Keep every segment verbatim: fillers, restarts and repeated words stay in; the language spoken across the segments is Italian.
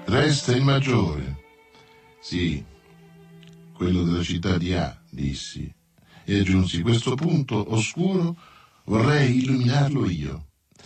Resta il maggiore. Sì, quello della città di A, dissi, e aggiunsi, questo punto oscuro vorrei illuminarlo io.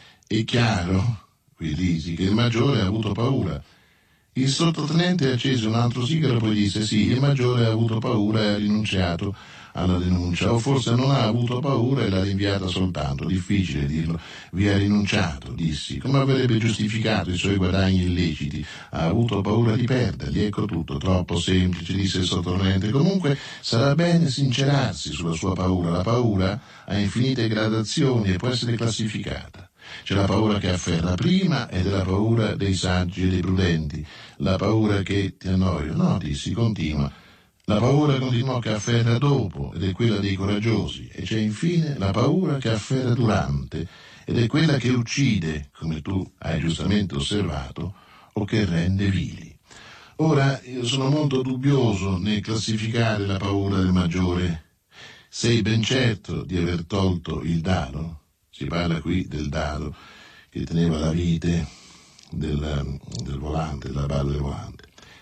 È chiaro, qui disi, che il maggiore ha avuto paura. Il sottotenente accese un altro sigaro e poi disse, sì, il maggiore ha avuto paura e ha rinunciato alla denuncia, o forse non ha avuto paura e l'ha rinviata soltanto, difficile dirlo. Vi ha rinunciato, dissi, come avrebbe giustificato i suoi guadagni illeciti? Ha avuto paura di perderli, ecco tutto, troppo semplice, disse il sottotenente. Comunque sarà bene sincerarsi sulla sua paura. La paura ha infinite gradazioni e può essere classificata. C'è la paura che afferra prima ed è la paura dei saggi e dei prudenti. La paura che ti annoio, no, dissi, continua. La paura, continuò, che afferra dopo ed è quella dei coraggiosi. E c'è infine la paura che afferra durante ed è quella che uccide, come tu hai giustamente osservato, o che rende vili. Ora, io sono molto dubbioso nel classificare la paura del maggiore. Sei ben certo di aver tolto il dado? Si parla qui del dado che teneva la vite del, del volante, della barra del volante.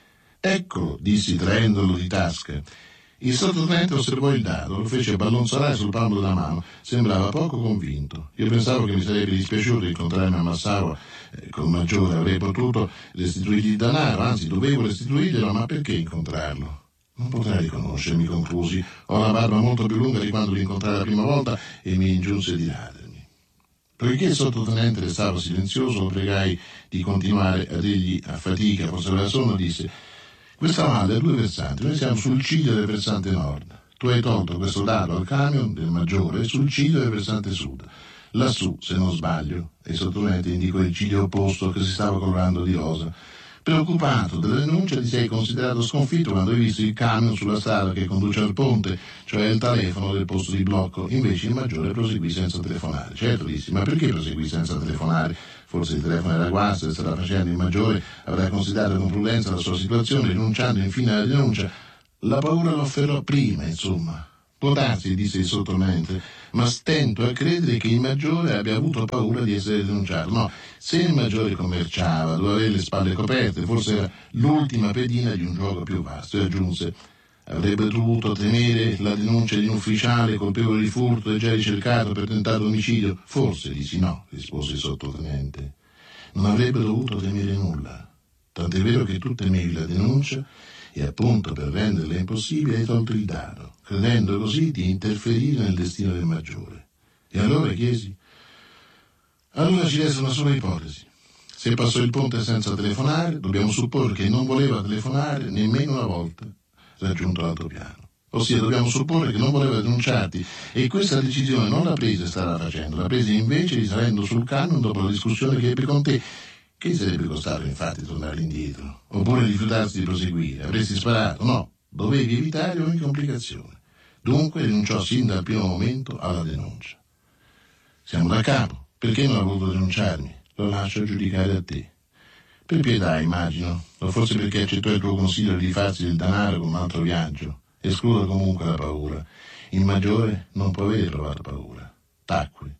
Eccolo, dissi traendolo di tasca. Il sottotenente osservò il dado, lo fece ballonzolare sul palmo della mano. Sembrava poco convinto. Io pensavo che mi sarebbe dispiaciuto incontrarmi a Massaua eh, col maggiore. Avrei potuto restituirgli il denaro, anzi dovevo restituirglielo, ma perché incontrarlo? Non potrei riconoscermi, conclusi. Ho la barba molto più lunga di quando li incontrai la prima volta e mi ingiunse di radermi. Poiché il sottotenente restava silenzioso, lo pregai di continuare a dirgli a fatica, forse aveva sonno, disse: questa valle ha due versanti, noi siamo sul ciglio del versante nord. Tu hai tolto questo dado al camion del maggiore sul ciglio del versante sud. Lassù, se non sbaglio, e il sottotenente indicò il ciglio opposto che si stava colorando di rosa. Preoccupato della denuncia, ti sei considerato sconfitto quando hai visto il camion sulla strada che conduce al ponte, cioè il telefono del posto di blocco. Invece il maggiore proseguì senza telefonare. Certo, dissi, ma perché proseguì senza telefonare? Forse il telefono era guasto e stava facendo il maggiore, avrà considerato con prudenza la sua situazione, rinunciando infine alla denuncia. La paura lo afferrò prima, insomma. Può darsi, disse il sottotenente, ma stento a credere che il maggiore abbia avuto paura di essere denunciato. No, se il maggiore commerciava, doveva avere le spalle coperte, forse era l'ultima pedina di un gioco più vasto, e aggiunse: avrebbe dovuto temere la denuncia di un ufficiale colpevole di furto e già ricercato per tentato omicidio? Forse, dissi no, rispose il sottotenente. Non avrebbe dovuto temere nulla. Tant'è vero che tu temevi la denuncia e appunto per renderla impossibile hai tolto il dado, credendo così di interferire nel destino del maggiore. E allora, chiesi? Allora ci resta una sola ipotesi. Se passò il ponte senza telefonare, dobbiamo supporre che non voleva telefonare nemmeno una volta raggiunto l'altopiano. Ossia, dobbiamo supporre che non voleva denunciarti, e questa decisione non l'ha presa e starà facendo, l'ha presa invece risalendo sul camion dopo la discussione che ebbe con te. Che gli sarebbe costato infatti tornare indietro? Oppure rifiutarsi di proseguire? Avresti sparato? No, dovevi evitare ogni complicazione. Dunque rinunciò sin dal primo momento alla denuncia. Siamo da capo. Perché non ha voluto denunciarmi? Lo lascio giudicare a te. Per pietà, immagino, o forse perché accettò il tuo consiglio di farsi del denaro con un altro viaggio. Escludo comunque la paura. Il maggiore non può aver provato paura. Tacque.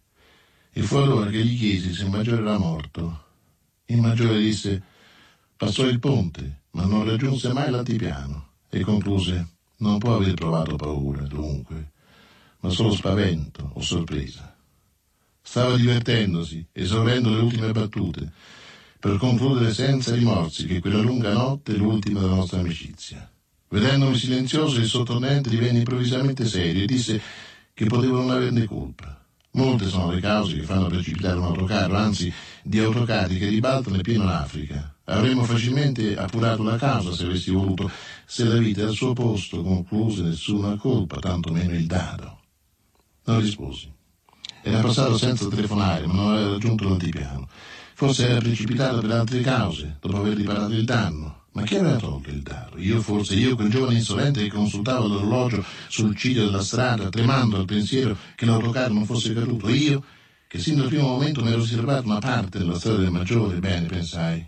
E fu allora che gli chiesi se il maggiore era morto. Il maggiore disse: passò il ponte, ma non raggiunse mai l'altipiano, e concluse: non può aver provato paura, dunque, ma solo spavento o sorpresa. Stava divertendosi, esaurendo le ultime battute, per concludere senza rimorsi che quella lunga notte è l'ultima della nostra amicizia. Vedendomi silenzioso, il sottotenente divenne improvvisamente serio e disse che potevo non averne colpa. Molte sono le cause che fanno precipitare un autocarro, anzi di autocarri che ribaltano in pieno Africa. Avremmo facilmente appurato la causa se avessi voluto, se la vita al suo posto concluse nessuna colpa, tantomeno il dado. Non risposi. Era passato senza telefonare, ma non aveva raggiunto l'altipiano. Forse era precipitato per altre cause, dopo aver riparato il danno. Ma chi aveva tolto il dado? Io forse, io quel giovane insolente che consultava l'orologio sul ciglio della strada, tremando al pensiero che l'autocarro non fosse caduto? Io, che sin dal primo momento mi ero riservato una parte della storia del maggiore? Bene, pensai,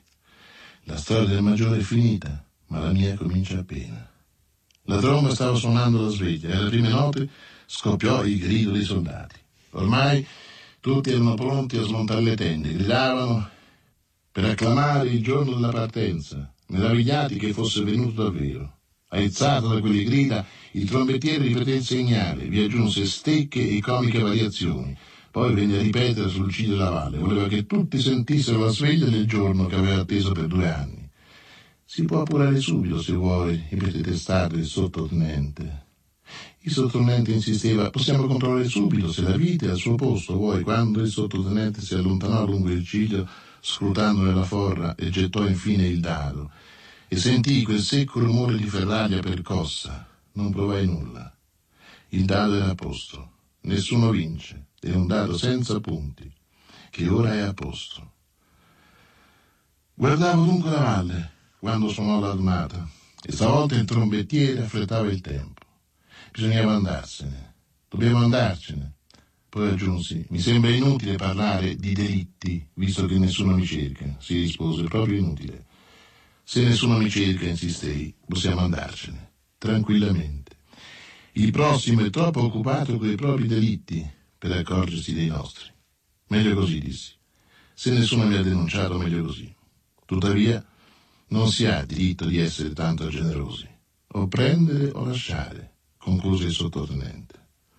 la storia del maggiore è finita, ma la mia comincia appena. La tromba stava suonando la sveglia e alle prime note scoppiò il grido dei soldati. Ormai tutti erano pronti a smontare le tende, gridavano per acclamare il giorno della partenza. meravigliati che fosse venuto davvero. Aizzato da quelle grida, il trombettiere ripeté il segnale, vi aggiunse stecche e comiche variazioni. Poi venne a ripetere sul ciglio della valle. Voleva che tutti sentissero la sveglia del giorno che aveva atteso per due anni. Si può appurare subito, se vuoi, ripete testardo il sottotenente. Il sottotenente insisteva, possiamo controllare subito se la vite è al suo posto, vuoi, quando il sottotenente si allontanò lungo il ciglio, scrutando nella forra, e gettò infine il dado, e sentii quel secco rumore di ferraglia percossa. Non provai nulla. Il dado era a posto. Nessuno vince. È un dado senza punti, che ora è a posto. Guardavo dunque la valle, quando suonò l'adunata, e stavolta il trombettiere affrettava il tempo. Bisognava andarsene. Dobbiamo andarcene. Poi aggiunsi, mi sembra inutile parlare di delitti, visto che nessuno mi cerca. Si rispose, proprio inutile. Se nessuno mi cerca, insistei, possiamo andarcene, tranquillamente. Il prossimo è troppo occupato con i propri delitti per accorgersi dei nostri. Meglio così, dissi. Se nessuno mi ha denunciato, meglio così. Tuttavia, non si ha diritto di essere tanto generosi. O prendere o lasciare, concluse il sottotenente.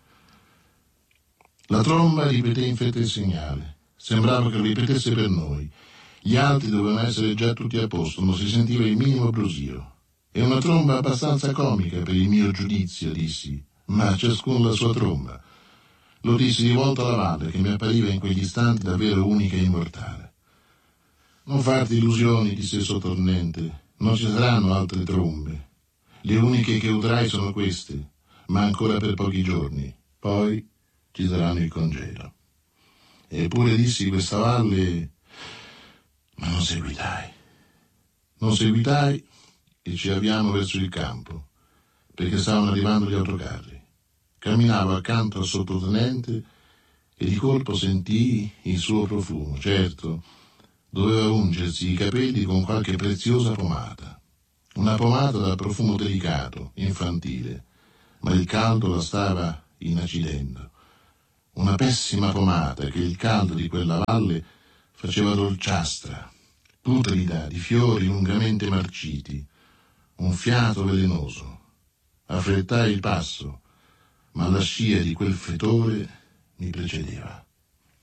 La tromba ripeté in fretta il segnale. Sembrava che lo ripetesse per noi. Gli altri dovevano essere già tutti a posto, non si sentiva il minimo brusio. È una tromba abbastanza comica per il mio giudizio, dissi, ma ciascuno la sua tromba. Lo dissi di volta alla valle, che mi appariva in quegli istanti davvero unica e immortale. Non farti illusioni, disse il sottotenente, non ci saranno altre trombe. Le uniche che udrai sono queste, ma ancora per pochi giorni. Poi ci saranno il congelo. Eppure dissi questa valle, ma non seguitai. Non seguitai e ci avviamo verso il campo, perché stavano arrivando gli autocarri. Camminavo accanto al sottotenente e di colpo sentii il suo profumo. Certo, doveva ungersi i capelli con qualche preziosa pomata. Una pomata dal profumo delicato, infantile, ma il caldo la stava inacidendo. Una pessima pomata che il caldo di quella valle faceva dolciastra, putrida di fiori lungamente marciti, un fiato velenoso. Affrettai il passo, ma la scia di quel fetore mi precedeva.